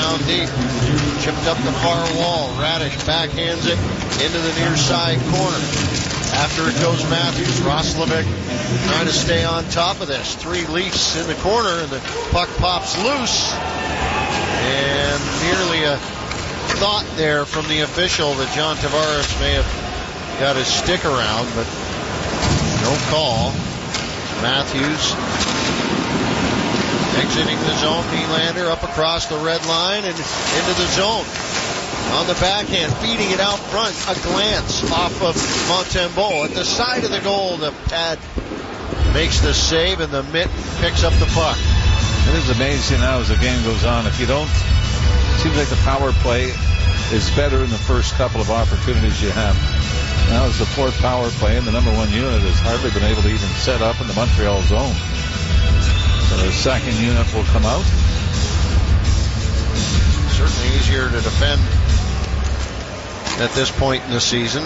down deep. Chipped up the far wall. Radish backhands it into the near side corner. After it goes Matthews. Roslovic trying to stay on top of this. 3 Leafs in the corner, and the puck pops loose. And nearly a thought there from the official that John Tavares may have got his stick around, but no call. Matthews exiting the zone. Nylander up across the red line and into the zone. On the backhand, feeding it out front. A glance off of Montembeault. At the side of the goal, the pad makes the save, and the mitt picks up the puck. It is amazing now as the game goes on. If you don't, it seems like the power play is better in the first couple of opportunities you have. Now it's the 4th power play, and the number 1 unit has hardly been able to even set up in the Montreal zone. So the 2nd unit will come out. Certainly easier to defend at this point in the season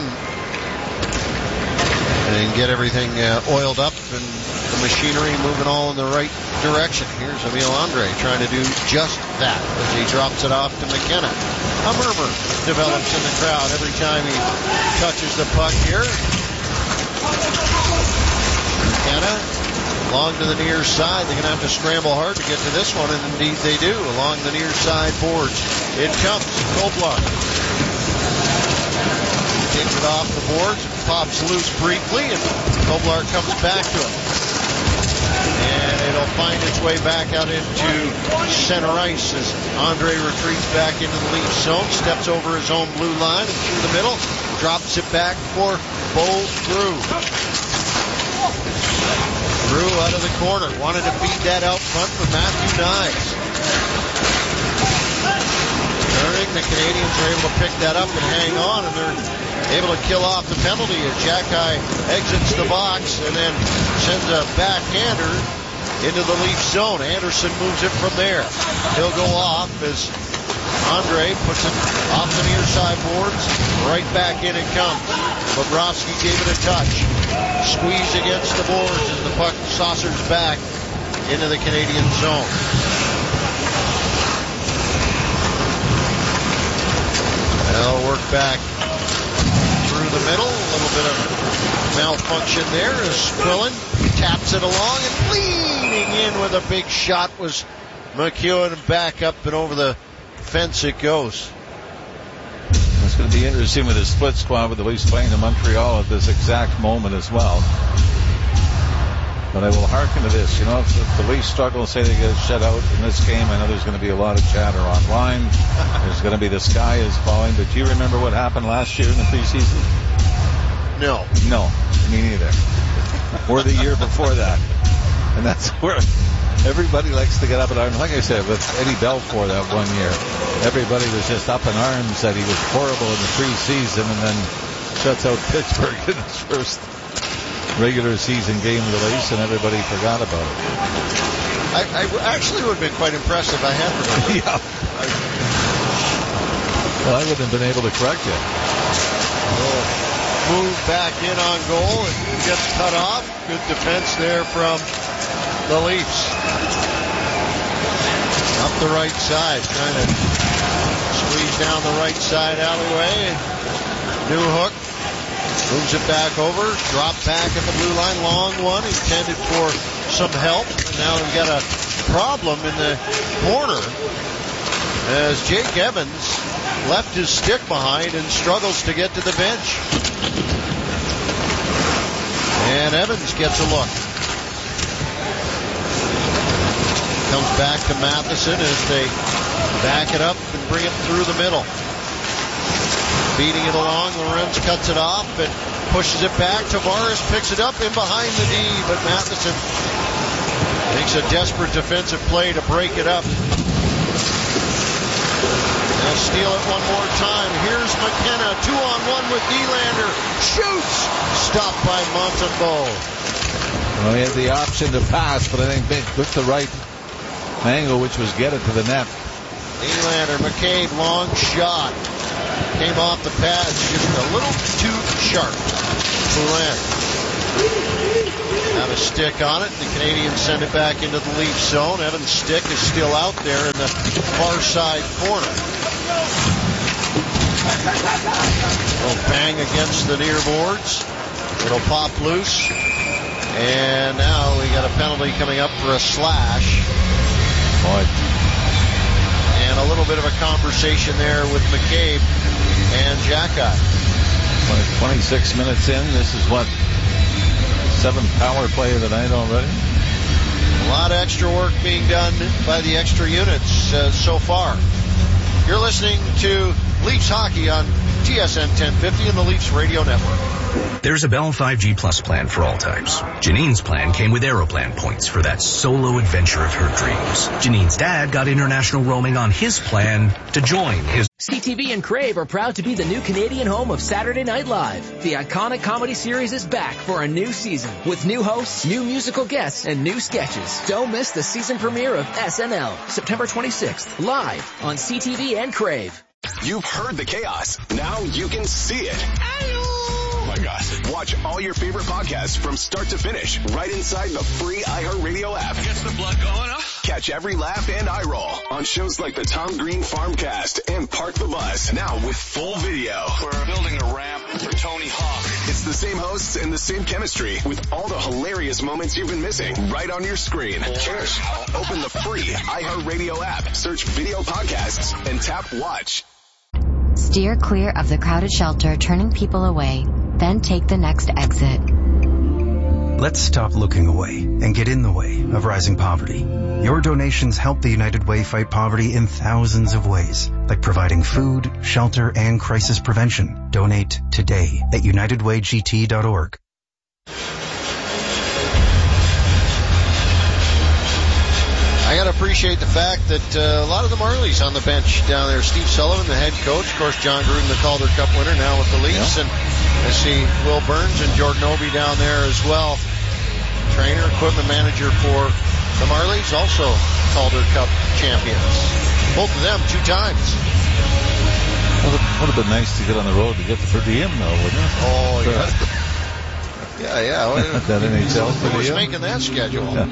and get everything oiled up and the machinery moving all in the right direction. Here's Emil Andre trying to do just that as he drops it off to McKenna. A murmur develops in the crowd every time he touches the puck here. McKenna along to the near side. They're going to have to scramble hard to get to this one, and indeed they do. Along the near side boards. It comes. Koblar takes it off the boards. Pops loose briefly, and Koblar comes back to it. And it'll find its way back out into center ice as Andre retreats back into the Leaf zone, steps over his own blue line and through the middle, drops it back for Bo Drew. Drew out of the corner, wanted to feed that out front for Matthew Knies. Turning, the Canadians are able to pick that up and hang on, and they're able to kill off the penalty as Xhekaj exits the box and then sends a backhander into the Leaf zone. Anderson moves it from there. He'll go off as Andre puts it off the near side boards. Right back in it comes. Bobrovsky gave it a touch. Squeeze against the boards as the puck saucers back into the Canadian zone. They'll work back through the middle. A little bit of malfunction there as Quillen taps it along, and leaning in with a big shot was McEwen. Back up and over the fence it goes. It's going to be interesting with the split squad with the Leafs playing in Montreal at this exact moment as well. But I will hearken to this. You know, if the Leafs struggle, say they get shut out in this game, I know there's going to be a lot of chatter online. There's going to be the sky is falling. But do you remember what happened last year in the preseason? No, me neither. Or the year before that. And that's where everybody likes to get up in arms. Like I said, with Eddie Belfour that one year, everybody was just up in arms that he was horrible in the preseason and then shuts out Pittsburgh in his first regular season game with the Leafs, and everybody forgot about it. I actually would have been quite impressed if I had remembered. Yeah. Well, I wouldn't have been able to correct you. Move back in on goal and gets cut off. Good defense there from the Leafs. Up the right side, trying to squeeze down the right side alleyway. Newhook moves it back over, drop back at the blue line, long one, intended for some help. And now we've got a problem in the corner as Jake Evans left his stick behind and struggles to get to the bench. And Evans gets a look. Comes back to Matheson as they back it up and bring it through the middle. Beating it along, Lorenz cuts it off and pushes it back. Tavares picks it up in behind the D, but Matheson makes a desperate defensive play to break it up. They'll steal it one more time. Here's McKenna, 2-on-1 with Nylander. Shoots! Stopped by Montembeault. Well, he had the option to pass, but I think they took the right angle, which was get it to the net. Nylander, McCabe, long shot. Came off the pads just a little too sharp. Poulin Had a stick on it. The Canadians send it back into the Leaf zone. Evan's stick is still out there in the far side corner. Little bang against the near boards. It'll pop loose. And now we got a penalty coming up for a slash. Boy. And a little bit of a conversation there with McCabe and Jackeye. 26 minutes in. This is what, 7th power play of the night already? A lot of extra work being done by the extra units so far. You're listening to Leafs Hockey on TSN 1050 and the Leafs Radio Network. There's a Bell 5G Plus plan for all types. Janine's plan came with Aeroplan points for that solo adventure of her dreams. Janine's dad got international roaming on his plan to join his... CTV and Crave are proud to be the new Canadian home of Saturday Night Live. The iconic comedy series is back for a new season with new hosts, new musical guests, and new sketches. Don't miss the season premiere of SNL, September 26th, live on CTV and Crave. You've heard the chaos. Now you can see it. Oh my God. Watch all your favorite podcasts from start to finish right inside the free iHeartRadio app. Gets the blood going, huh? Catch every laugh and eye roll on shows like the Tom Green Farmcast and Park the Bus. Now with full video. We're building a ramp for Tony Hawk. It's the same hosts and the same chemistry with all the hilarious moments you've been missing right on your screen. Cheers. Open the free iHeartRadio app, search video podcasts, and tap watch. Steer clear of the crowded shelter, turning people away. Then take the next exit. Let's stop looking away and get in the way of rising poverty. Your donations help the United Way fight poverty in thousands of ways, like providing food, shelter, and crisis prevention. Donate today at unitedwaygt.org. I got to appreciate the fact that a lot of the Marlies on the bench down there. Steve Sullivan, the head coach. Of course, John Gruden, the Calder Cup winner, now with the Leafs. Yeah. And I see Will Burns and Jordan Obi down there as well. Trainer, equipment manager for the Marlies, also Calder Cup champions. Both of them 2 times. Well, it would have been nice to get on the road to get the per diem, though, wouldn't it? Oh, yeah. Yeah. That NHL Who was making that schedule? Yeah.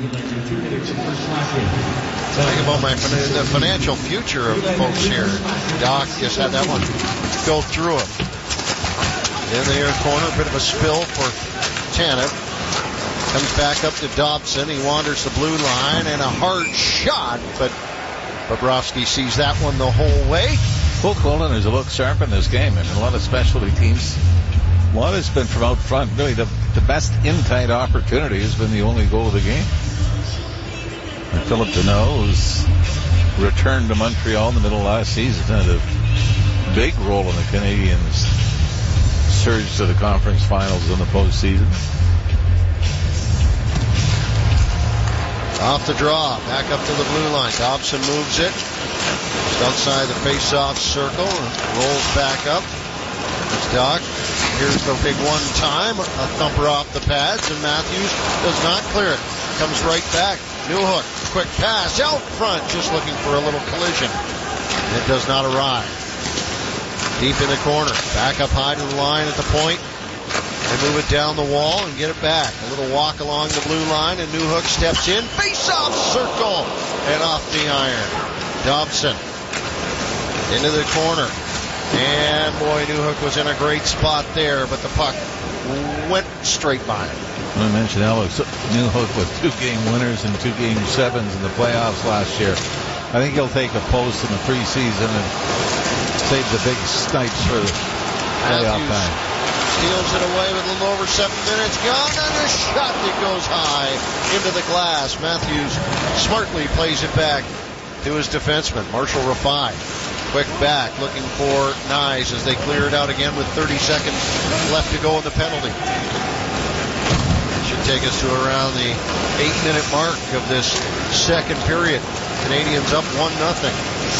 Think about the financial future of folks here. Doc just had that one go through him. In the air corner, a bit of a spill for Tanev. Comes back up to Dobson. He wanders the blue line and a hard shot, but Bobrovsky sees that one the whole way. Will Colin look sharp in this game, and a lot of specialty teams. One has been from out front. Really, the best in-tight opportunity has been the only goal of the game. And Philip Deneau, who's returned to Montreal in the middle of last season, had a big role in the Canadiens' surge to the conference finals in the postseason. Off the draw, back up to the blue line. Dobson moves it. Just outside the face-off circle. Rolls back up. There's Doc. Here's the big one-time. A thumper off the pads, and Matthews does not clear it. Comes right back. Newhook. Quick pass out front, just looking for a little collision. It does not arrive. Deep in the corner. Back up high to the line at the point. They move it down the wall and get it back. A little walk along the blue line, and Newhook steps in. Face-off circle and off the iron. Dobson into the corner. And boy, Newhook was in a great spot there, but the puck went straight by him. I mentioned Alex Newhook with 2 game winners and 2 game 7s in the playoffs last year. I think he'll take a post in the preseason and save the big snipes for the playoff time. Steals it away with a little over 7 minutes gone, and a shot that goes high into the glass. Matthews smartly plays it back to his defenseman, Marshall Rafai. Quick back, looking for Nyes as they clear it out again with 30 seconds left to go in the penalty. It should take us to around the 8-minute mark of this second period. Canadians up 1-0.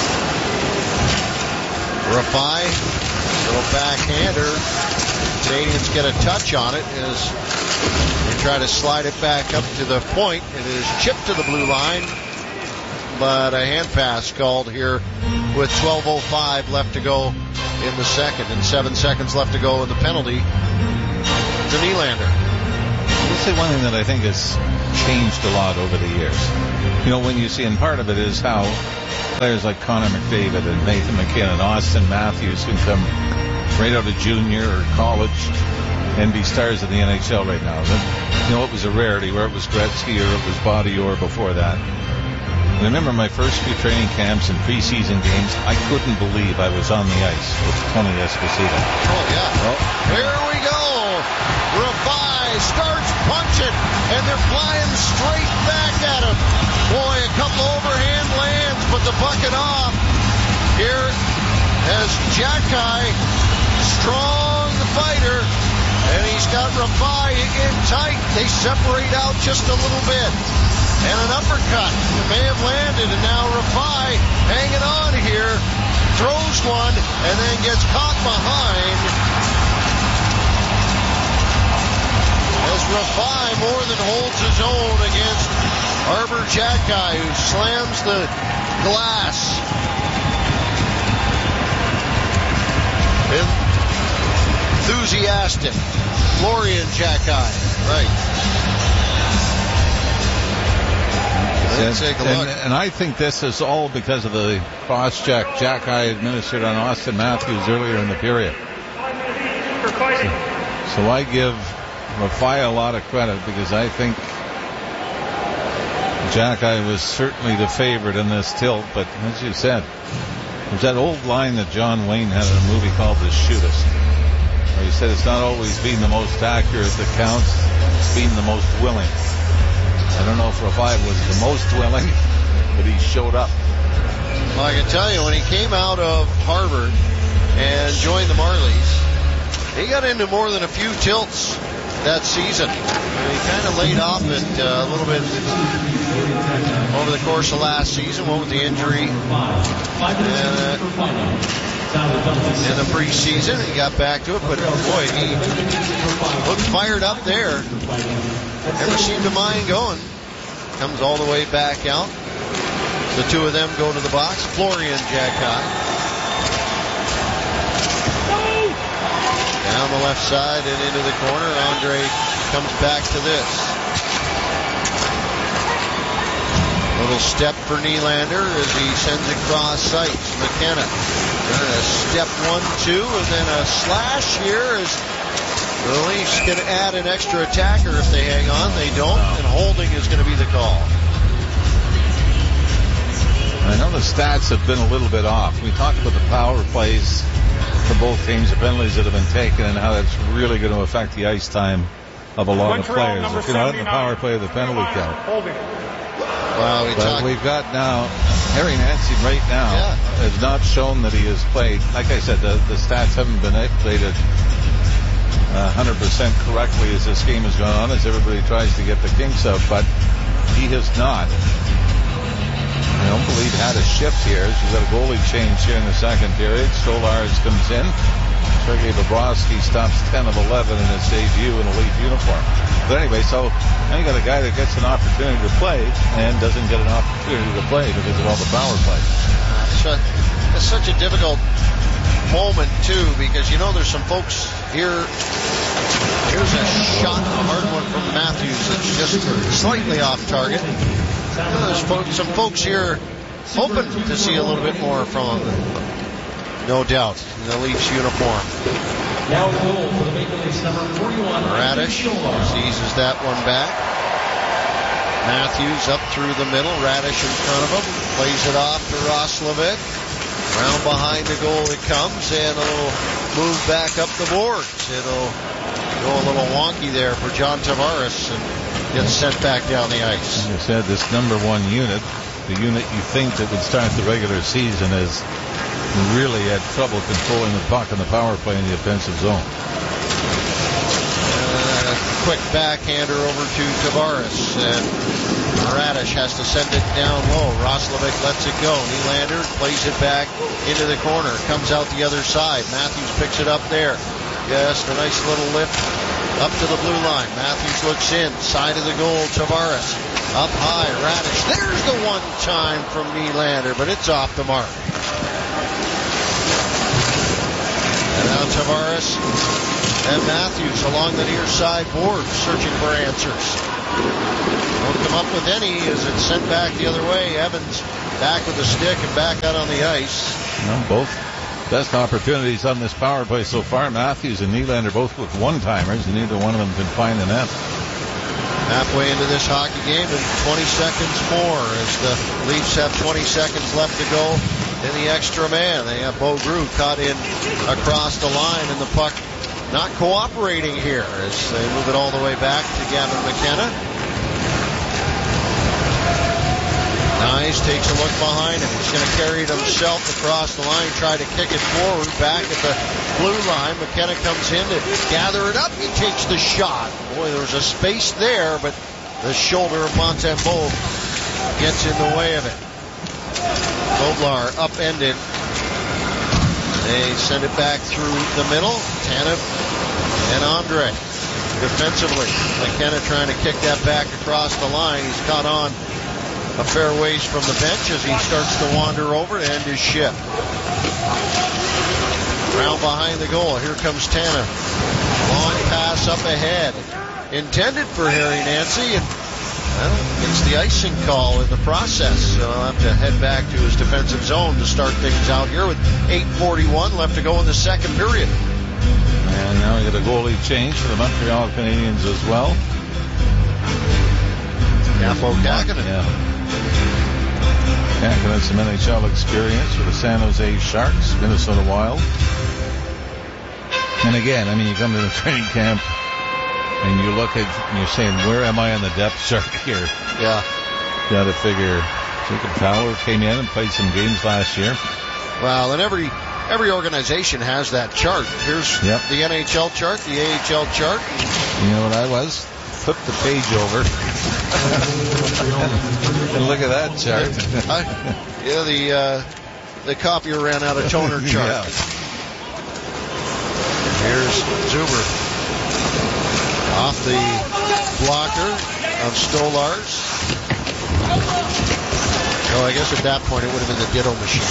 Rafai, little backhander. Canadians get a touch on it as they try to slide it back up to the point. It is chipped to the blue line, but a hand pass called here with 12:05 left to go in the second and 7 seconds left to go in the penalty to Nylander. say one thing that I think has changed a lot over the years. When you see, and part of it is how players like Connor McDavid and Nathan McKinnon, Austin Matthews can come right out of junior or college and be stars in the NHL right now. It was a rarity where it was Gretzky or it was Bobby Orr before that. I remember my first few training camps and preseason games, I couldn't believe I was on the ice with Tony Esposito. Oh, yeah. Well, here we go. Rafai starts punching, and they're flying straight back at him. Boy, a couple overhand lands, but the bucket off. Here as Jacky, strong fighter, and he's got Rafai in tight. They separate out just a little bit. And an uppercut. It may have landed, and now Rafai hanging on here. Throws one, and then gets caught behind. As Rafai more than holds his own against Arber Xhekaj, who slams the glass. Enthusiastic. Florian Xhekaj. Right. Let's take a look. And I think this is all because of the cross-check Xhekaj administered on Austin Matthews earlier in the period. So I give Rafai a lot of credit because I think Xhekaj was certainly the favorite in this tilt. But as you said, there's that old line that John Wayne had in a movie called The Shootist, where he said it's not always being the most accurate that counts, it's being the most willing. I don't know if Rafai was the most willing, but he showed up. Well, I can tell you, when he came out of Harvard and joined the Marlies, he got into more than a few tilts that season. He kind of laid off it a little bit over the course of last season, what with the injury in the preseason. He got back to it, but boy, he looked fired up there. Never seemed to mind going. Comes all the way back out. The two of them go to the box. Florian Xhekaj. Down the left side and into the corner. Andre comes back to this. Little step for Nylander as he sends it cross sights. McKenna. A step 1-2 and then a slash here as the Leafs can add an extra attacker if they hang on. They don't, and holding is going to be the call. I know the stats have been a little bit off. We talked about the power plays for both teams, the penalties that have been taken, and how that's really going to affect the ice time of a lot of players. If you're not in the power play of the penalty kill. Well, we've got now Harry Nancy right now has not shown that he has played. Like I said, the stats haven't been updated 100% correctly as this game has gone on, as everybody tries to get the kinks out, but he has not. I don't believe had a shift here. She's got a goalie change here in the second period. Stolarz comes in. Sergei Bobrovsky stops 10 of 11 in his debut in a Leaf uniform. But anyway, so now you got a guy that gets an opportunity to play and doesn't get an opportunity to play because of all the power play. It's such a difficult moment too, because there's some folks here. Here's a shot, a hard one from Matthews that's just slightly off target. There's some folks here hoping to see a little bit more from him, no doubt, in the Leafs uniform. Now goal for the Maple Leafs, number 41. Radish seizes that one back. Matthews up through the middle. Radish in front of him. Plays it off to Roslovic. Round behind the goal it comes, and a little move back up the boards. It'll go a little wonky there for John Tavares and gets sent back down the ice. As I said, this number one unit, the unit you think that would start the regular season, has really had trouble controlling the puck in the power play in the offensive zone. Quick backhander over to Tavares, and Radish has to send it down low. Roslovic lets it go. Nylander plays it back into the corner. Comes out the other side. Matthews picks it up there. Just a nice little lift up to the blue line. Matthews looks in. Side of the goal. Tavares up high. Radish. There's the one time from Nylander, but it's off the mark. And now Tavares And Matthews along the near side board searching for answers. Won't come up with any as it's sent back the other way. Evans back with the stick and back out on the ice. Both best opportunities on this power play so far. Matthews and Nylander both with one-timers, and neither one of them can find the net. Halfway into this hockey game and 20 seconds more as the Leafs have 20 seconds left to go in the extra man. They have Bo Groulx caught in across the line, and the puck not cooperating here as they move it all the way back to Gavin McKenna. Nyes takes a look behind him. He's going to carry it himself across the line, try to kick it forward back at the blue line. McKenna comes in to gather it up. He takes the shot. Boy, there was a space there, but the shoulder of Montembeault gets in the way of it. Koblar upended. They send it back through the middle. Tanev and Andre defensively. McKenna trying to kick that back across the line. He's caught on a fair ways from the bench as he starts to wander over to end his shift. Round behind the goal. Here comes Tanev. Long pass up ahead. Intended for Harry Nancy, and gets the icing call in the process. So he'll have to head back to his defensive zone to start things out here with 8:41 left to go in the second period. And now we get a goalie change for the Montreal Canadiens as well. Kaapo Kähkönen. Yeah. Kähkönen has some NHL experience for the San Jose Sharks, Minnesota Wild. And again, I mean, you come to the training camp and you look at, and you're saying, where am I on the depth chart here? Yeah. You got to figure Jacob Fowler came in and played some games last year. Well, and every organization has that chart. Here's the NHL chart, the AHL chart. You know what I was? Flip the page over and look at that chart. The copier ran out of toner chart. Yeah. Here's Zuber off the blocker of Stolarz. Well, I guess at that point it would have been the ditto machine.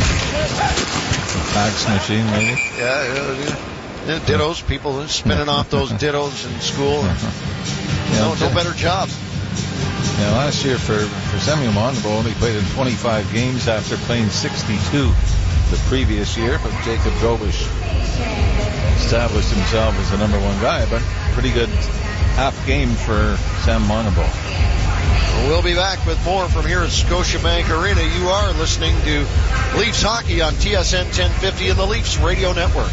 Fax machine, maybe? Yeah, dittos, people spinning off those dittos in school. No better job. Yeah, last year for Samuel Montembeault only played in 25 games after playing 62 the previous year, but Jacob Drobish established himself as the number one guy, but pretty good half game for Sam Montembeault. We'll be back with more from here at Scotiabank Arena. You are listening to Leafs Hockey on TSN 1050 and the Leafs Radio Network.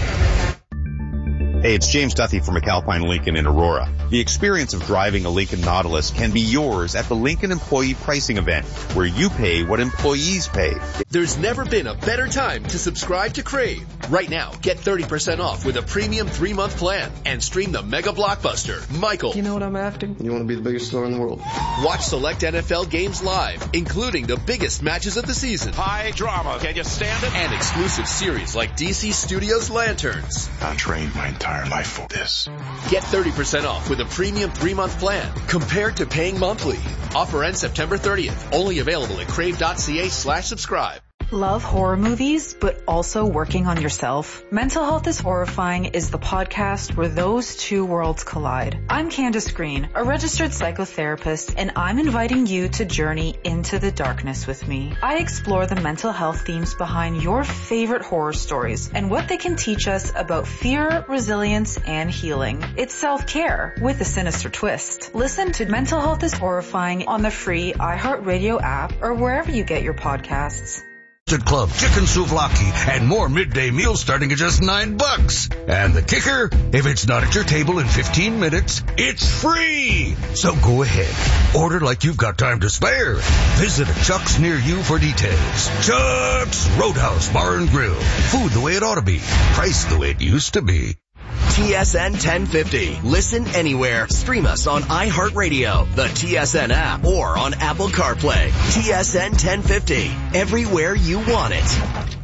Hey, it's James Duthie from McAlpine Lincoln in Aurora. The experience of driving a Lincoln Nautilus can be yours at the Lincoln Employee Pricing Event, where you pay what employees pay. There's never been a better time to subscribe to Crave. Right now, get 30% off with a premium 3-month plan and stream the mega blockbuster, Michael. You know what I'm after? You want to be the biggest store in the world. Watch select NFL games live, including the biggest matches of the season. High drama. Can you stand it? And exclusive series like DC Studios Lanterns. I trained my entire life for this. Get 30% off with a premium 3-month plan compared to paying monthly. Offer ends September 30th. Only available at crave.ca/subscribe. Love horror movies, but also working on yourself? Mental Health is Horrifying is the podcast where those two worlds collide. I'm Candace Green, a registered psychotherapist, and I'm inviting you to journey into the darkness with me. I explore the mental health themes behind your favorite horror stories and what they can teach us about fear, resilience, and healing. It's self-care with a sinister twist. Listen to Mental Health is Horrifying on the free iHeartRadio app or wherever you get your podcasts. Club, chicken souvlaki, and more midday meals starting at just $9. And the kicker, if it's not at your table in 15 minutes, it's free. So go ahead, order like you've got time to spare. Visit a Chuck's near you for details. Chuck's Roadhouse Bar and Grill. Food the way it ought to be. Price the way it used to be. TSN 1050. Listen anywhere. Stream us on iHeartRadio, the TSN app, or on Apple CarPlay. TSN 1050. Everywhere you want it.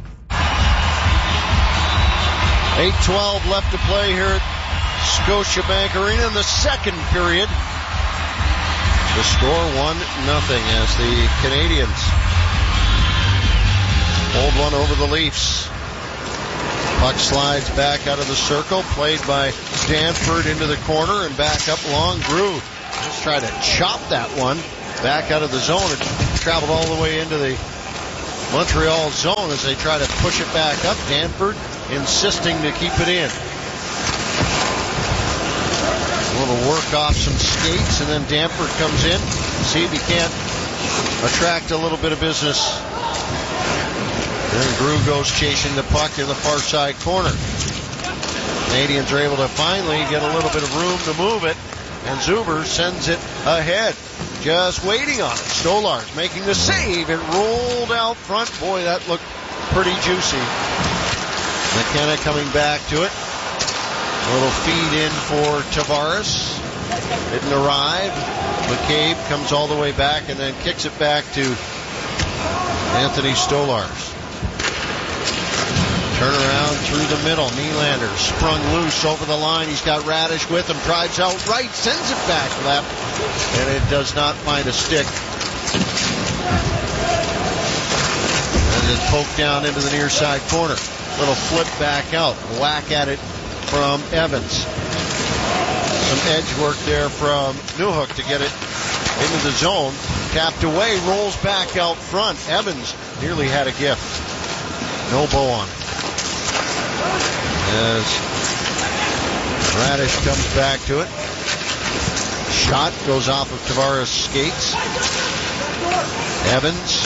8:12 left to play here at Scotiabank Arena in the second period. The score 1-0 as the Canadiens hold one over the Leafs. Puck slides back out of the circle, played by Stanford into the corner and back up long. Grew just try to chop that one back out of the zone. It traveled all the way into the Montreal zone as they try to push it back up. Danford insisting to keep it in. A little work off some skates, and then Danford comes in. See if he can't attract a little bit of business. Then Grew goes chasing the puck in the far side corner. Canadians are able to finally get a little bit of room to move it, and Zuber sends it ahead. Just waiting on it. Stolarz making the save. It rolled out front. Boy, that looked pretty juicy. McKenna coming back to it. A little feed in for Tavares. Didn't arrive. McCabe comes all the way back and then kicks it back to Anthony Stolarz. Turn around through the middle. Nylander sprung loose over the line. He's got Radish with him. Drives out right. Sends it back left. And it does not find a stick. And it's poked down into the near side corner. Little flip back out. Whack at it from Evans. Some edge work there from Newhook to get it into the zone. Tapped away. Rolls back out front. Evans nearly had a gift. No bow on. As Radish comes back to it. Shot goes off of Tavares' skates. Evans.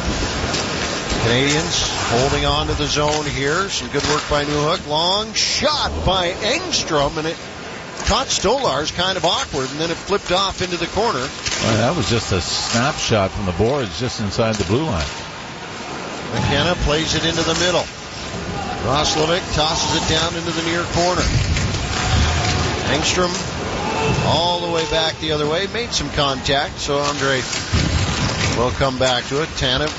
Canadians holding on to the zone here. Some good work by Newhook. Long shot by Engstrom, and it caught Stolarz kind of awkward, and then it flipped off into the corner. Well, that was just a snapshot from the boards just inside the blue line. McKenna plays it into the middle. Roslovic tosses it down into the near corner. Engstrom all the way back the other way. Made some contact, so Andre will come back to it. Tanev.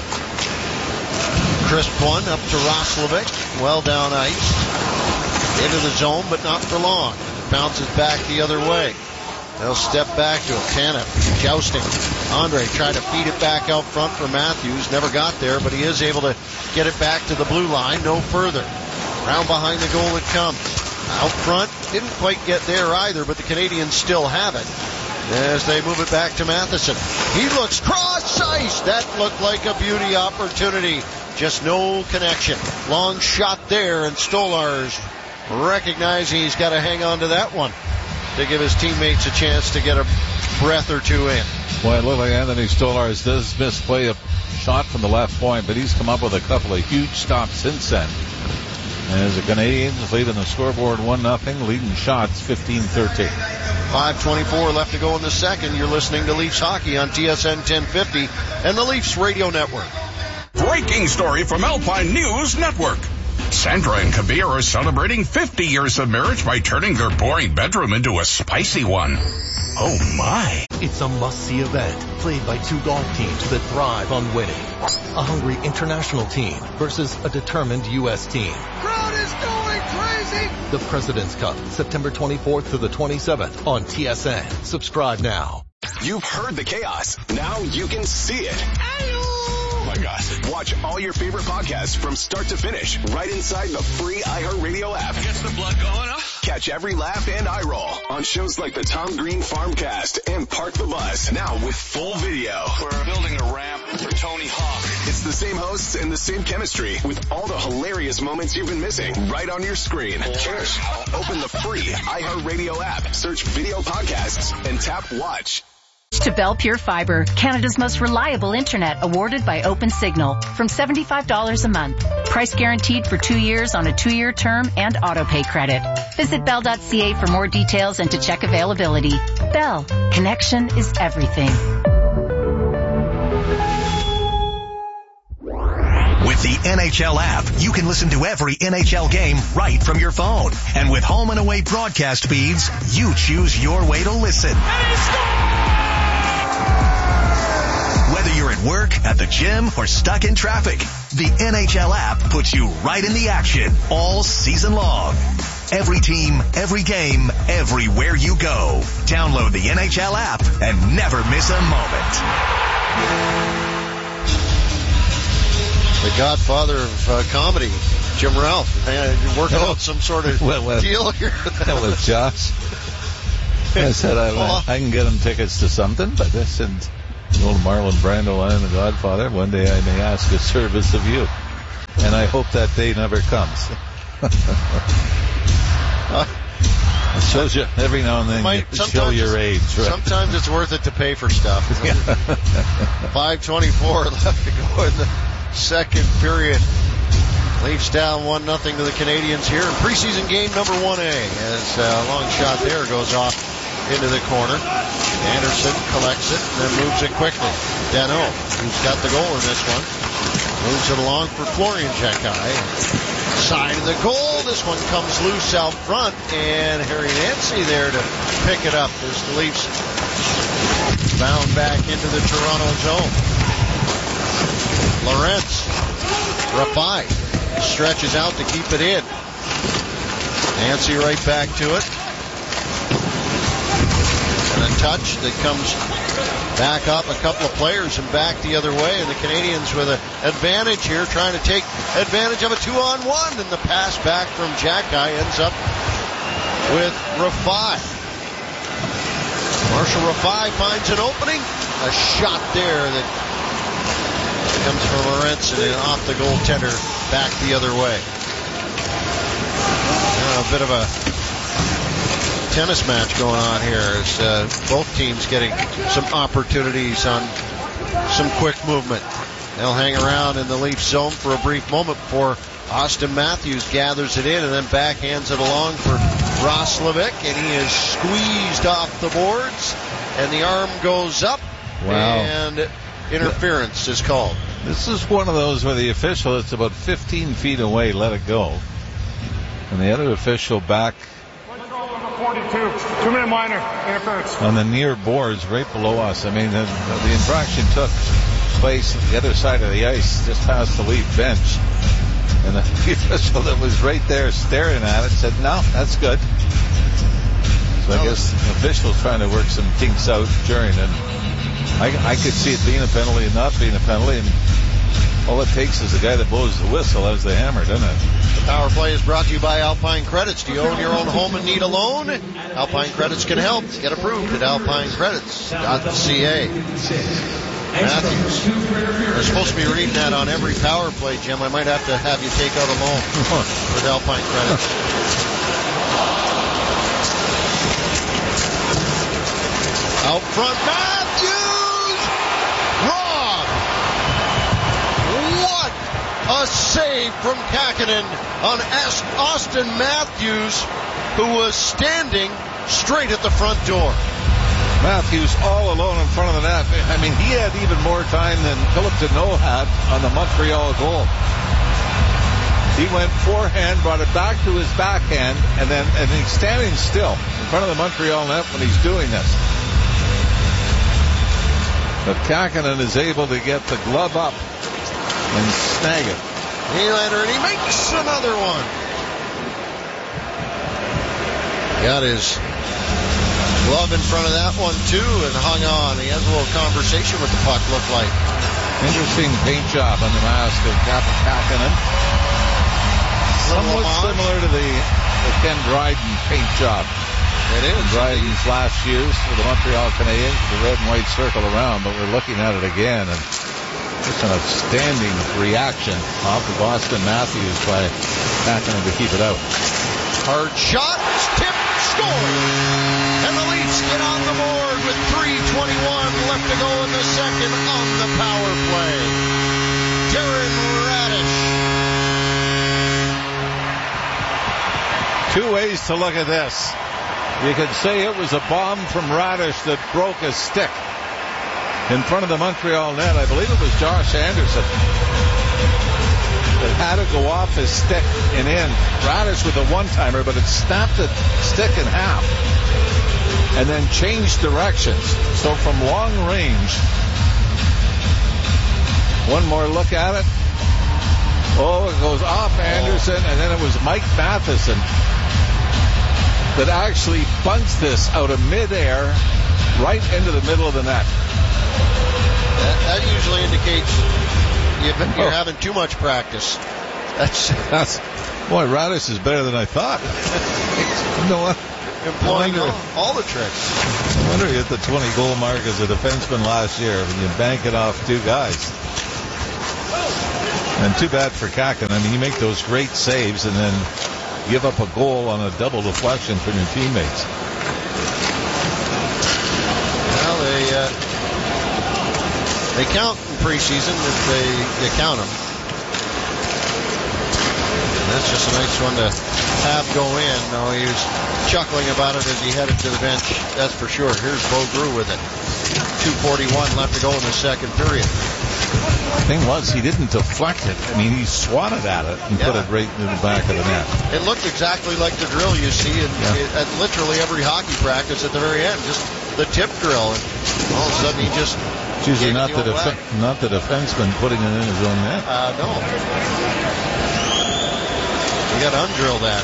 Crisp one up to Roslovic. Well down ice. Into the zone, but not for long. Bounces back the other way. They'll step back to it. Tanev jousting. Andre tried to feed it back out front for Matthews. Never got there, but he is able to get it back to the blue line. No further. Round behind the goal it comes. Out front, didn't quite get there either, but the Canadians still have it as they move it back to Matheson. He looks cross ice. That looked like a beauty opportunity. Just no connection. Long shot there, and Stolarz recognizing he's got to hang on to that one to give his teammates a chance to get a breath or two in. Well, it looked like Anthony Stolarz does misplay a shot from the left point, but he's come up with a couple of huge stops since then. As the Canadians lead on the scoreboard 1-0, leading shots 15-13. 5:24 left to go in the second. You're listening to Leafs Hockey on TSN 1050 and the Leafs Radio Network. Breaking story from Alpine News Network. Sandra and Kabir are celebrating 50 years of marriage by turning their boring bedroom into a spicy one. Oh my. It's a must-see event played by two golf teams that thrive on winning. A hungry international team versus a determined U.S. team. Crowd is going crazy! The President's Cup, September 24th to the 27th on TSN. Subscribe now. You've heard the chaos. Now you can see it. Oh my God. Watch all your favorite podcasts from start to finish right inside the free iHeartRadio app. Gets the blood going, huh? Catch every laugh and eye roll on shows like the Tom Green Farmcast and Park the Bus. Now with full video. We're building a ramp for Tony Hawk. It's the same hosts and the same chemistry with all the hilarious moments you've been missing right on your screen. Cheers. Open the free iHeartRadio app, search video podcasts, and tap watch. To Bell Pure Fiber, Canada's most reliable internet, awarded by OpenSignal, from $75 a month. Price guaranteed for 2 years on a 2-year term and auto-pay credit. Visit bell.ca for more details and to check availability. Bell, connection is everything. With the NHL app, you can listen to every NHL game right from your phone. And with home and away broadcast feeds, you choose your way to listen. Whether you're at work, at the gym, or stuck in traffic, the NHL app puts you right in the action all season long. Every team, every game, everywhere you go. Download the NHL app and never miss a moment. The godfather of comedy, Jim Ralph, you're working out some sort of deal here. That was Josh. I said I can get him tickets to something, but I said, old Marlon Brando, I am the Godfather. One day I may ask a service of you. And I hope that day never comes. It shows you every now and then you show your age. Right? Sometimes it's worth it to pay for stuff. 5:24 left to go in the second period. Leafs down 1-0 to the Canadians here in preseason game number 1A as a long shot there goes off into the corner. Anderson collects it and then moves it quickly. Danault, who's got the goal in this one, moves it along for Florian Xhekaj. Side of the goal. This one comes loose out front, and Harry Nancy there to pick it up as the Leafs bound back into the Toronto zone. Lorentz, Rafai stretches out to keep it in. Nancy right back to it. And a touch that comes back up a couple of players and back the other way. And the Canadians with an advantage here, trying to take advantage of a 2-on-1. And the pass back from Xhekaj ends up with Rafai. Marshall Rafai finds an opening. A shot there that comes from Lorentz and then off the goaltender back the other way. A bit of a tennis match going on here as both teams getting some opportunities on some quick movement. They'll hang around in the Leaf zone for a brief moment before Austin Matthews gathers it in and then backhands it along for Roslovic, and he is squeezed off the boards and the arm goes up. Wow. And interference is called. This is one of those where the official that's about 15 feet away let it go. And the other official back 42, 2-minute minor interference. On the near boards right below us. I mean, the infraction took place at the other side of the ice, just past the Leaf bench. And the official that was right there staring at it said, no, that's good. So I guess the official's trying to work some kinks out during it. I could see it being a penalty and not being a penalty, and all it takes is the guy that blows the whistle as the hammer, doesn't it? The Power Play is brought to you by Alpine Credits. Do you own your own home and need a loan? Alpine Credits can help. Get approved at alpinecredits.ca. Matthews. We're supposed to be reading that on every Power Play, Jim. I might have to have you take out a loan with Alpine Credits. Out front, Matthews! Wrong! What a save from Kähkönen on Austin Matthews, who was standing straight at the front door. Matthews all alone in front of the net. I mean, he had even more time than Philip Deneau had on the Montreal goal. He went forehand, brought it back to his backhand, and he's standing still in front of the Montreal net when he's doing this. But Kähkönen is able to get the glove up and snag it. Nylander, and he makes another one. Got his glove in front of that one, too, and hung on. He has a little conversation with the puck, looked like. Interesting paint job on the mask of Kähkönen. Somewhat similar to the Ken Dryden paint job. It is. Dryden's last use for the Montreal Canadiens, the red and white circle around, but we're looking at it again, and just an outstanding reaction off of Austin Matthews by Kähkönen to keep it out. Hard shot, tipped, scored! And the Leafs get on the board with 3:21 left to go in the second on the power play. Darren Raddysh. Two ways to look at this. You could say it was a bomb from Raddysh that broke a stick in front of the Montreal net. I believe it was Josh Anderson that had to go off his stick and in. Raddysh with a one-timer, but it snapped the stick in half and then changed directions. So from long range, one more look at it. Oh, it goes off Anderson, and then it was Mike Matheson that actually bunts this out of midair right into the middle of the net. That usually indicates you're having too much practice. Boy, Radish is better than I thought. No, employing all the tricks. I wonder he hit the 20-goal mark as a defenseman last year when you bank it off two guys. And too bad for Kakin. I mean, you make those great saves and then give up a goal on a double deflection from your teammates. Well, they count in preseason if you count them. That's just a nice one to have go in. No, he was chuckling about it as he headed to the bench. That's for sure. Here's Bo Grew with it. 2:41 left to go in the second period. The thing was, he didn't deflect it. I mean, he swatted at it and put it right in the back of the net. It looked exactly like the drill you see at literally every hockey practice at the very end. Just the tip drill. And all of a sudden he just... It's usually not the defenseman putting it in his own net. No. You got to undrill that.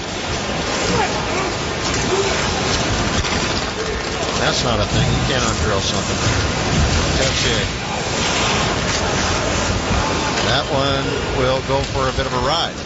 That's not a thing. You can't undrill something. That's it. That one will go for a bit of a ride.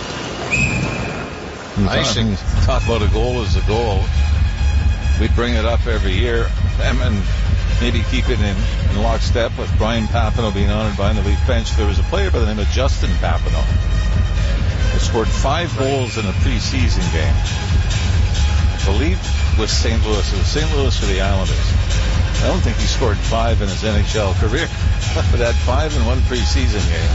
Icing. Talk about a goal as a goal. We bring it up every year. And maybe keep it in lockstep with Brian Papineau being honored behind the Leaf bench. There was a player by the name of Justin Papineau who scored 5 goals in a preseason game. I believe with St. Louis. It was St. Louis for the Islanders. I don't think he scored 5 in his NHL career, but had 5 in one preseason game.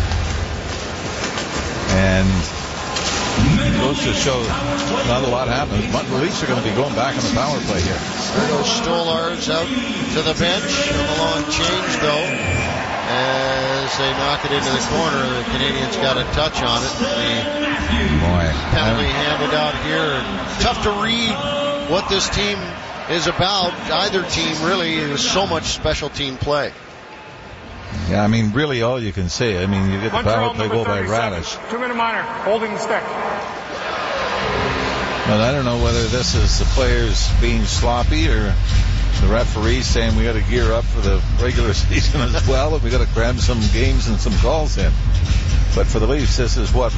And it goes to show not a lot happens. But the Leafs are going to be going back on the power play here. There goes Stolarz out to the bench. A long change, though. As they knock it into the corner, the Canadians got a touch on it. The penalty handed out here. Tough to read what this team is about. Either team, really. There's so much special team play. Yeah, I mean, really all you can say. I mean, you get the power play goal by Radish. 2-minute minor, holding the stick. But I don't know whether this is the players being sloppy or the referees saying we got to gear up for the regular season as well, and we got to cram some games and some calls in. But for the Leafs, this is what,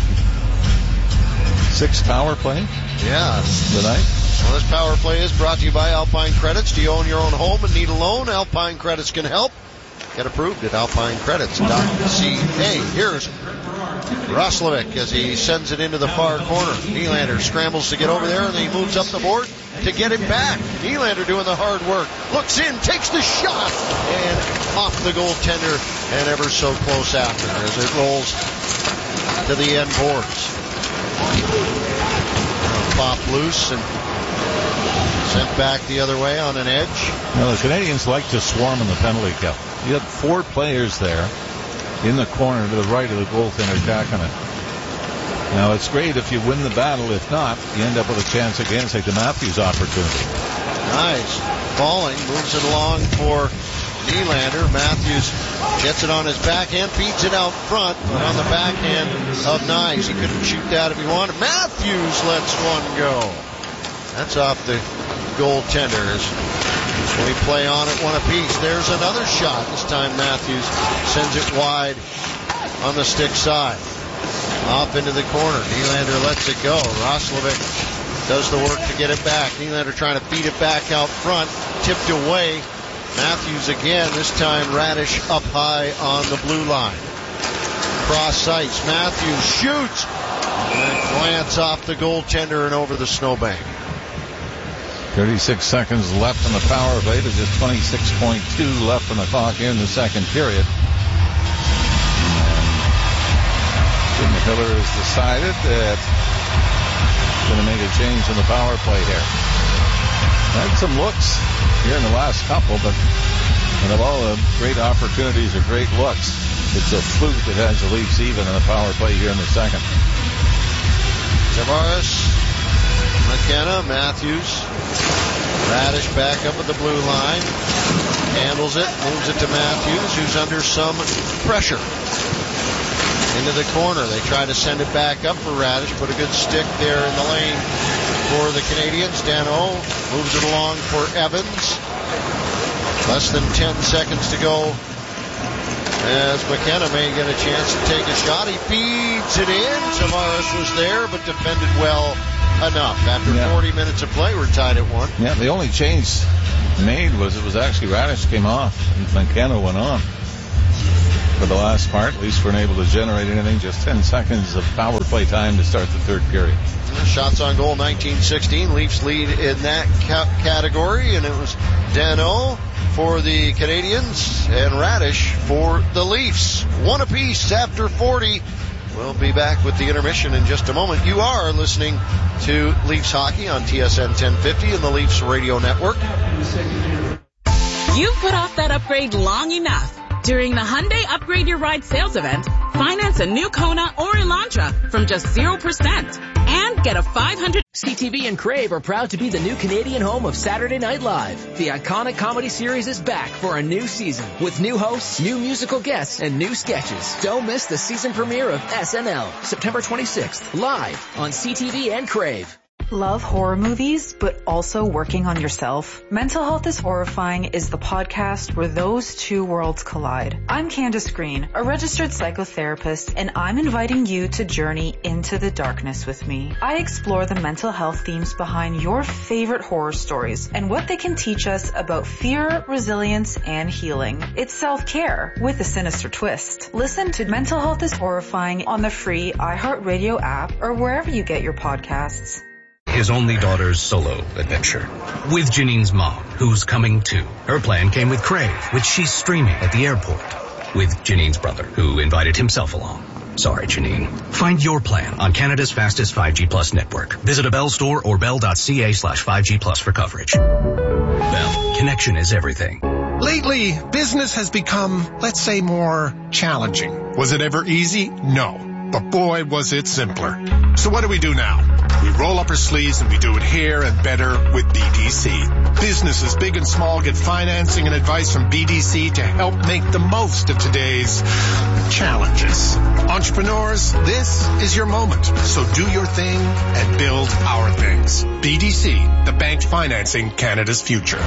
6 power play? Yeah. Tonight? Well, this power play is brought to you by Alpine Credits. Do you own your own home and need a loan? Alpine Credits can help. Get approved at alpinecredits.ca. Here's Roslovic as he sends it into the far corner. Nylander scrambles to get over there, and then he moves up the board to get it back. Nylander doing the hard work. Looks in, takes the shot, and off the goaltender, and ever so close after as it rolls to the end boards. Pop loose and sent back the other way on an edge. Well, the Canadians like to swarm in the penalty kill. You have 4 players there in the corner to the right of the goaltender Kakin. Now, it's great if you win the battle. If not, you end up with a chance against like the Matthews opportunity. Nice. Falling, moves it along for Nylander. Matthews gets it on his backhand, feeds it out front, but on the backhand of Knies. He couldn't shoot that if he wanted. Matthews lets one go. That's off the goaltender. We play on it one apiece. There's another shot. This time Matthews sends it wide on the stick side. Off into the corner. Nylander lets it go. Roslovic does the work to get it back. Nylander trying to feed it back out front. Tipped away. Matthews again. This time Radish up high on the blue line. Cross ice. Matthews shoots. And a glance off the goaltender and over the snowbank. 36 seconds left on the power play. There's just 26.2 left on the clock here in the second period. Jim Hiller has decided that he's going to make a change in the power play here. Had some looks here in the last couple, but of all the great opportunities or great looks, it's a fluke that has the Leafs even in the power play here in the second. Tavares, McKenna, Matthews, Radish back up at the blue line, handles it, moves it to Matthews, who's under some pressure. Into the corner, they try to send it back up for Radish, put a good stick there in the lane for the Canadians. Danault moves it along for Evans. Less than 10 seconds to go as McKenna may get a chance to take a shot. He feeds it in. Tavares was there, but defended well enough. After 40 minutes of play, we're tied at 1. Yeah, the only change made was actually Radish came off and McKenna went on for the last part. At least weren't able to generate anything. Just 10 seconds of power play time to start the third period. Shots on goal, 19-16. Leafs lead in that category, and it was Danault for the Canadians and Radish for the Leafs. One apiece after 40. We'll be back with the intermission in just a moment. You are listening to Leafs Hockey on TSN 1050 and the Leafs Radio Network. You've put off that upgrade long enough. During the Hyundai Upgrade Your Ride sales event, finance a new Kona or Elantra from just 0% and get a $500. CTV and Crave are proud to be the new Canadian home of Saturday Night Live. The iconic comedy series is back for a new season with new hosts, new musical guests, and new sketches. Don't miss the season premiere of SNL, September 26th, live on CTV and Crave. Love horror movies, but also working on yourself? Mental Health is Horrifying is the podcast where those two worlds collide. I'm Candace Green, a registered psychotherapist, and I'm inviting you to journey into the darkness with me. I explore the mental health themes behind your favorite horror stories and what they can teach us about fear, resilience, and healing. It's self-care with a sinister twist. Listen to Mental Health is Horrifying on the free iHeartRadio app or wherever you get your podcasts. His only daughter's solo adventure. With Janine's mom, who's coming too. Her plan came with Crave, which she's streaming at the airport. With Janine's brother, who invited himself along. Sorry, Janine. Find your plan on Canada's fastest 5G Plus network. Visit a Bell store or bell.ca/5G Plus for coverage. Bell, connection is everything. Lately, business has become, let's say, more challenging. Was it ever easy? No. But boy, was it simpler. So what do we do now? We roll up our sleeves and we do it here and better with BDC. Businesses big and small get financing and advice from BDC to help make the most of today's challenges. Entrepreneurs, this is your moment. So do your thing and build our things. BDC, the bank financing Canada's future.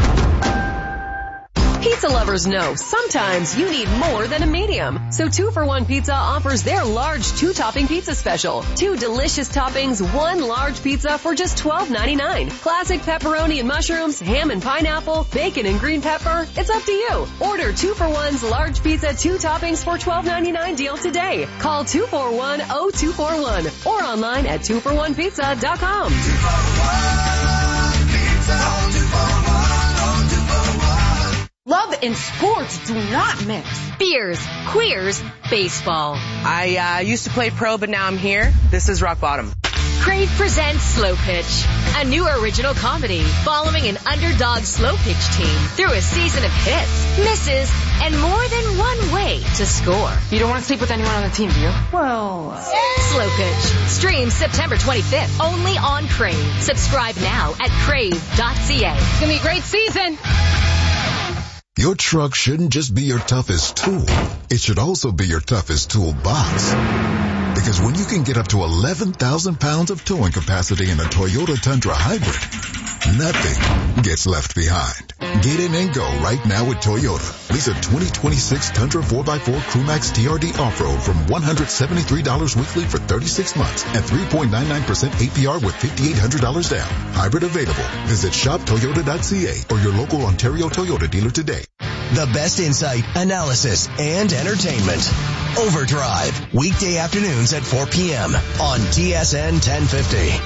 Pizza lovers know sometimes you need more than a medium. So 2-for-1 Pizza offers their large 2-topping pizza special. 2 delicious toppings, 1 large pizza for just $12.99. Classic pepperoni and mushrooms, ham and pineapple, bacon and green pepper. It's up to you. Order 2-for-1's large pizza 2 toppings for $12.99 deal today. Call 241-0241 or online at 2for1pizza.com. 2-for-1 Pizza, 2-for-1. Love and sports do not mix. Beers, queers, baseball. I used to play pro, but now I'm here. This is rock bottom. Crave presents Slow Pitch, a new original comedy following an underdog slow pitch team through a season of hits, misses, and more than one way to score. You don't want to sleep with anyone on the team, do you? Well... Slow Pitch. Streams September 25th only on Crave. Subscribe now at crave.ca. It's going to be a great season. Your truck shouldn't just be your toughest tool. It should also be your toughest toolbox. Because when you can get up to 11,000 pounds of towing capacity in a Toyota Tundra Hybrid, nothing gets left behind. Get in and go right now with Toyota. Lease a 2026 Tundra 4x4 Crewmax TRD Off-Road from $173 weekly for 36 months at 3.99% APR with $5,800 down. Hybrid available. Visit shoptoyota.ca or your local Ontario Toyota dealer today. The best insight, analysis, and entertainment. Overdrive, weekday afternoons at 4 p.m. on TSN 1050.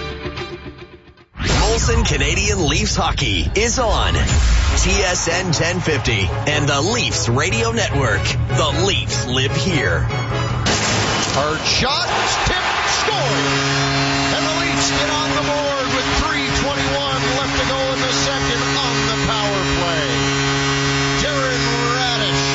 Molson Canadian Leafs Hockey is on TSN 1050 and the Leafs Radio Network. The Leafs live here. Hard shot, tipped, scored. And the Leafs get on the board with 3:21 left to go in the second on the power play. Darren Radish.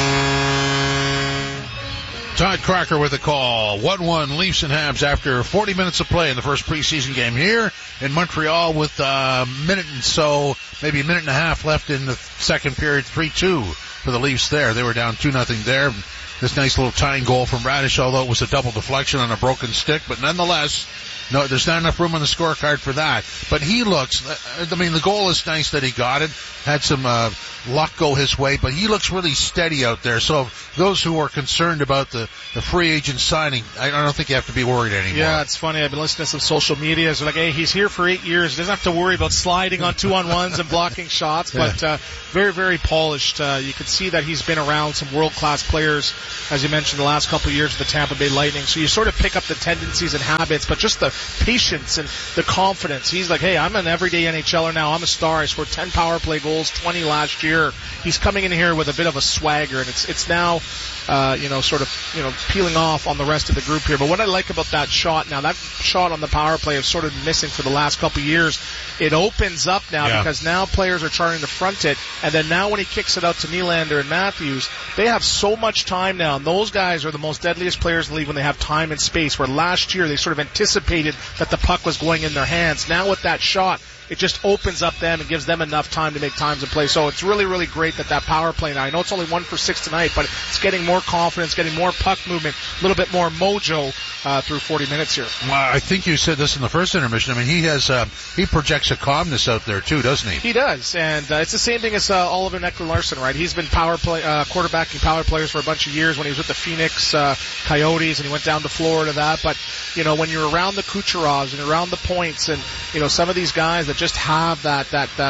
Todd Crocker with a call. 1-1 Leafs and Habs after 40 minutes of play in the first preseason game here in Montreal with a minute and so, maybe a minute and a half left in the second period. 3-2 for the Leafs there. They were down 2-0 there. This nice little tying goal from Radish, although it was a double deflection on a broken stick, but nonetheless, No, there's not enough room on the scorecard for that. But he looks, I mean, the goal is nice that he got it, had some luck go his way, but he looks really steady out there. So those who are concerned about the free agent signing, I don't think you have to be worried anymore. Yeah, it's funny. I've been listening to some social media. It's like, hey, he's here for 8 years. He doesn't have to worry about sliding on 2-on-1s and blocking shots, but very, very polished. You can see that he's been around some world-class players, as you mentioned, the last couple of years with the Tampa Bay Lightning. So you sort of pick up the tendencies and habits, but just the patience and the confidence. He's like, hey, I'm an everyday NHLer now. I'm a star. I scored 10 power play goals, 20 last year. He's coming in here with a bit of a swagger, and it's now, sort of, peeling off on the rest of the group here. But what I like about that shot now, that shot on the power play is sort of missing for the last couple of years. It opens up now because now players are trying to front it, and then now when he kicks it out to Nylander and Matthews, they have so much time now, and those guys are the most deadliest players in the league when they have time and space, where last year they sort of anticipated that the puck was going in their hands. Now with that shot, it just opens up them and gives them enough time to make times of play. So it's really, really great that power play now, I know it's only 1 for 6 tonight, but it's getting more confidence, getting more puck movement, a little bit more mojo through 40 minutes here. Well, I think you said this in the first intermission. I mean, he projects a calmness out there too, doesn't he? He does, and it's the same thing as Oliver Ekman-Larsson, right? He's been quarterbacking power players for a bunch of years when he was with the Phoenix Coyotes, and he went down to Florida. But when you're around the Kucherovs and around the points, and some of these guys that just have that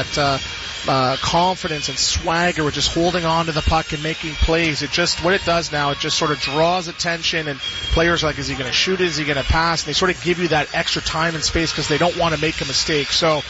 confidence and swagger with just holding on to the puck and making plays. What it does now, it just sort of draws attention, and players are like, is he going to shoot it? Is he going to pass? And they sort of give you that extra time and space because they don't want to make a mistake. So,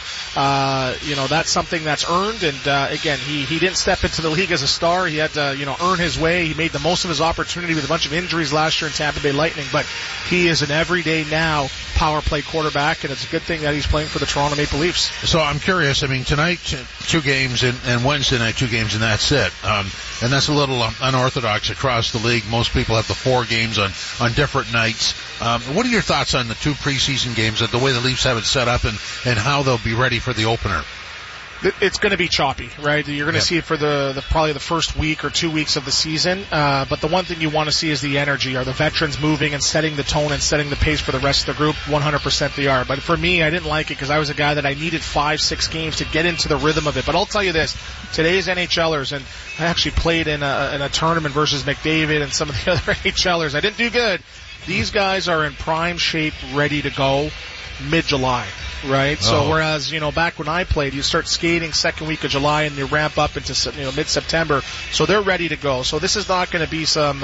that's something that's earned. And, again, he didn't step into the league as a star. He had to, earn his way. He made the most of his opportunity with a bunch of injuries last year in Tampa Bay Lightning, but he is an everyday now power play quarterback, and it's a good thing that he's playing for the Toronto Maple Leafs. So I'm curious. I mean, tonight, 2 games, and Wednesday night, 2 games, and that's it. And that's a little unorthodox across the league. Most people have the 4 games on different nights. What are your thoughts on the 2 preseason games, the way the Leafs have it set up, and how they'll be ready for the opener? It's going to be choppy, right? You're going to see it for probably the first week or 2 weeks of the season. But the one thing you want to see is the energy. Are the veterans moving and setting the tone and setting the pace for the rest of the group? 100% they are. But for me, I didn't like it because I was a guy that I needed 5-6 games to get into the rhythm of it. But I'll tell you this, today's NHLers, and I actually played in a tournament versus McDavid and some of the other NHLers. I didn't do good. These guys are in prime shape, ready to go mid-July. Right? So whereas, back when I played, you start skating second week of July and you ramp up into, mid-September. So they're ready to go. So this is not going to be some,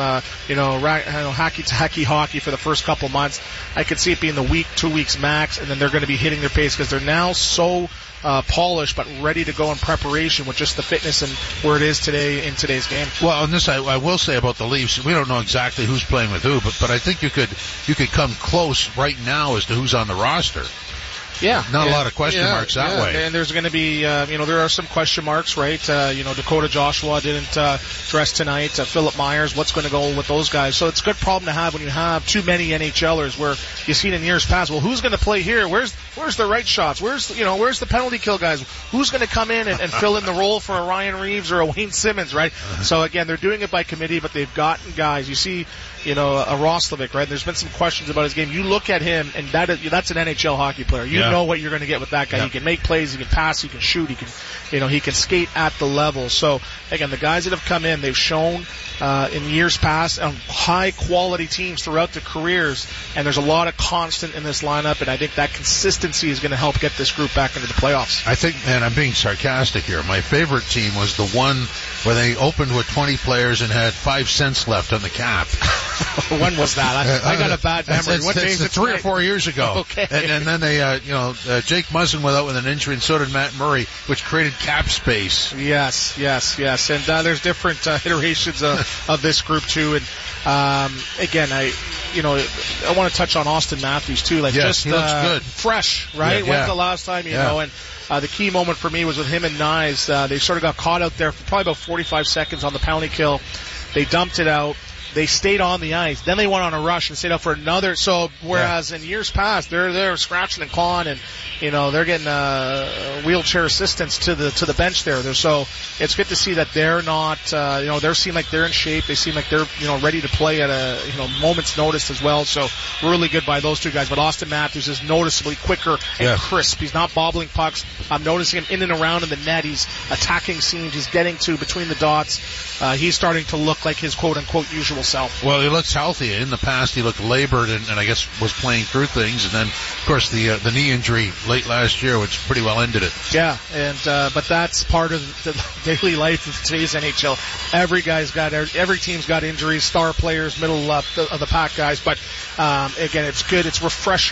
hacky-tacky hockey for the first couple months. I could see it being the week, 2 weeks max, and then they're going to be hitting their pace because they're now so polished but ready to go in preparation with just the fitness and where it is today in today's game. Well, on this I will say about the Leafs, we don't know exactly who's playing with who, but I think you could come close right now as to who's on the roster. Yeah. Not a lot of question marks that way. And there's going to be, there are some question marks, right? Dakota Joshua didn't dress tonight. Philip Myers, what's going to go with those guys? So it's a good problem to have when you have too many NHLers where you've seen in years past, well, who's going to play here? Where's the right shots? Where's the penalty kill guys? Who's going to come in and fill in the role for a Ryan Reeves or a Wayne Simmons, right? So again, they're doing it by committee, but they've gotten guys. You see, a Roslovic, right? There's been some questions about his game. You look at him, and that's an NHL hockey player. You know what you're going to get with that guy. He can make plays, he can pass, he can shoot, he can skate at the level. So again, the guys that have come in, they've shown in years past on high quality teams throughout their careers, and there's a lot of constant in this lineup, and I think that consistency is going to help get this group back into the playoffs. I think, and I'm being sarcastic here, my favorite team was the one where they opened with 20 players and had 5 cents left on the cap. When was that? I got a bad memory. What day is it? 3 or 4 years ago. Okay. And then they, Jake Muzzin went out with an injury, and so did Matt Murray, which created cap space. Yes. And there's different iterations of this group too. And again, I want to touch on Austin Matthews too. He looks good, fresh, right? When's the last time know? And the key moment for me was with him and Nyes. They sort of got caught out there for probably about 45 seconds on the penalty kill. They dumped it out. They stayed on the ice. Then they went on a rush and stayed up for another. So whereas in years past they're scratching and clawing and they're getting wheelchair assistance to the bench there. So it's good to see that they're not they seem like they're in shape. They seem like they're ready to play at a moment's notice as well. So really good by those two guys. But Austin Matthews is noticeably quicker and crisp. He's not bobbling pucks. I'm noticing him in and around in the net. He's attacking seams. He's getting to between the dots. He's starting to look like his quote-unquote usual self. Well, he looks healthy. In the past, he looked labored and I guess was playing through things. And then, of course, the knee injury late last year, which pretty well ended it. Yeah, and but that's part of the daily life of today's NHL. Every team's got injuries, star players, middle of the pack guys. But again, it's good. It's refreshing.